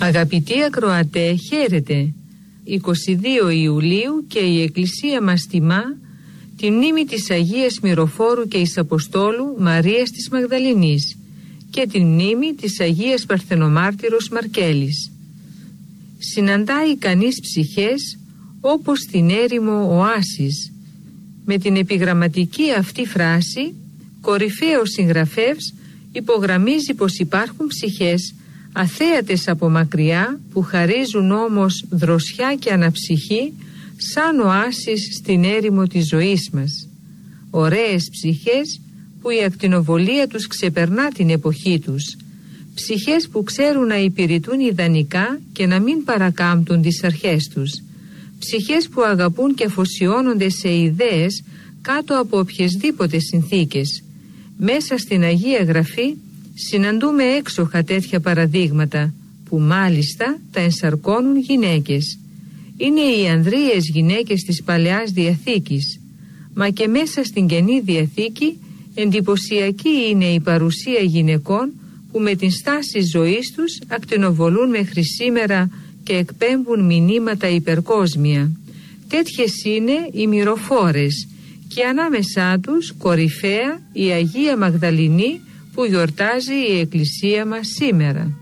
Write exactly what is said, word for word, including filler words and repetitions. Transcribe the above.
Αγαπητοί ακροατέ, χαίρετε. εικοστή δεύτερη Ιουλίου και η Εκκλησία μας τιμά τη μνήμη της Αγίας Μυροφόρου και εις Αποστόλου Μαρίας της Μαγδαληνής και τη μνήμη της Αγίας Παρθενομάρτυρος Μαρκέλης. Συναντάει κανείς ψυχές όπως την έρημο οάσης. Με την επιγραμματική αυτή φράση, κορυφαίος συγγραφεύς υπογραμμίζει πως υπάρχουν ψυχές αθέατες από μακριά που χαρίζουν όμως δροσιά και αναψυχή σαν οάσεις στην έρημο της ζωής μας. Ωραίες ψυχές που η ακτινοβολία τους ξεπερνά την εποχή τους. Ψυχές που ξέρουν να υπηρετούν ιδανικά και να μην παρακάμπτουν τις αρχές τους. Ψυχές που αγαπούν και αφοσιώνονται σε ιδέες κάτω από οποιασδήποτε συνθήκες. Μέσα στην Αγία Γραφή συναντούμε έξοχα τέτοια παραδείγματα που μάλιστα τα ενσαρκώνουν γυναίκες. Είναι οι ανδρείες γυναίκες της Παλαιάς Διαθήκης, μα και μέσα στην Καινή Διαθήκη εντυπωσιακή είναι η παρουσία γυναικών που με την στάση ζωής τους ακτινοβολούν μέχρι σήμερα και εκπέμπουν μηνύματα υπερκόσμια. Τέτοιες είναι οι μυροφόρες και ανάμεσά τους κορυφαία η Αγία Μαγδαληνή που γιορτάζει η Εκκλησία μας σήμερα.